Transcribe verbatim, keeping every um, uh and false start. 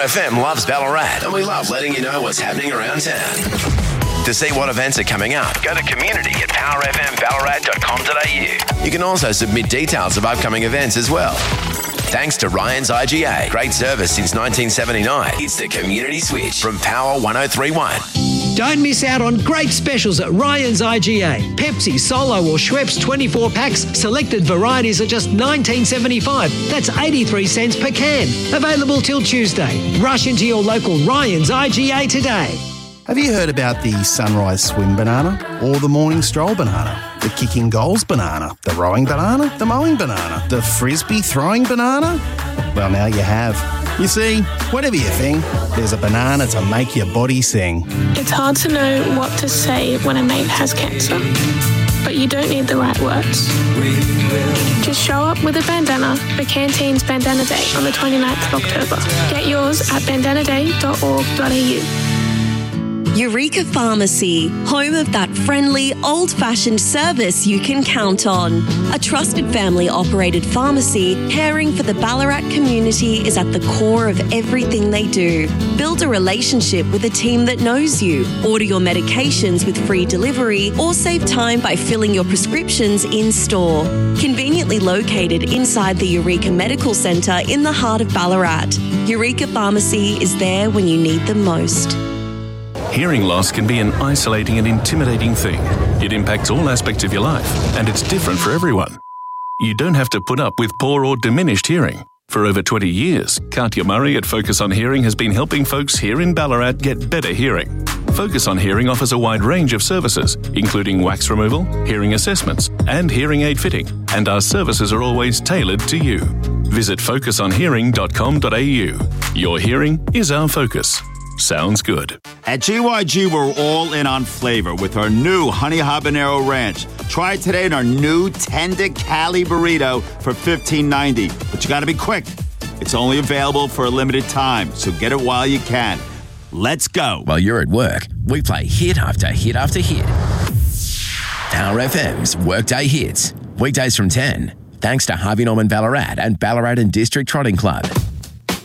F M loves Ballarat, and we love letting you know what's happening around town. To see what events are coming up, go to community at power f m ballarat dot com dot a u. You can also submit details of upcoming events as well. Thanks to Ryan's I G A. Great service since nineteen seventy-nine. It's the Community Switch from Power one oh three point one. Don't miss out on great specials at Ryan's I G A. Pepsi, Solo or Schweppes twenty-four packs, selected varieties at just nineteen seventy-five. That's eighty-three cents per can. Available till Tuesday. Rush into your local Ryan's I G A today. Have you heard about the sunrise swim banana or the morning stroll banana? The kicking goals banana, the rowing banana, the mowing banana, the frisbee throwing banana? Well, now you have. You see, whatever you think, there's a banana to make your body sing. It's hard to know what to say when a mate has cancer, but you don't need the right words. Just show up with a bandana for Canteen's Bandana Day on the twenty-ninth of October. Get yours at bandana day dot org dot a u. Eureka Pharmacy, home of that friendly, old-fashioned service you can count on. A trusted family-operated pharmacy caring for the Ballarat community is at the core of everything they do. Build a relationship with a team that knows you. Order your medications with free delivery or save time by filling your prescriptions in-store. Conveniently located inside the Eureka Medical Centre in the heart of Ballarat, Eureka Pharmacy is there when you need them most. Hearing loss can be an isolating and intimidating thing. It impacts all aspects of your life, and it's different for everyone. You don't have to put up with poor or diminished hearing. For over twenty years, Katya Murray at Focus on Hearing has been helping folks here in Ballarat get better hearing. Focus on Hearing offers a wide range of services, including wax removal, hearing assessments, and hearing aid fitting, and our services are always tailored to you. Visit focus on hearing dot com dot a u. Your hearing is our focus. Sounds good. At G Y G, we're all in on flavor with our new Honey Habanero Ranch. Try it today in our new Tender Cali Burrito for fifteen ninety. But you got to be quick. It's only available for a limited time, so get it while you can. Let's go. While you're at work, we play hit after hit after hit. Power F M's Workday Hits. Weekdays from ten. Thanks to Harvey Norman Ballarat and Ballarat and District Trotting Club.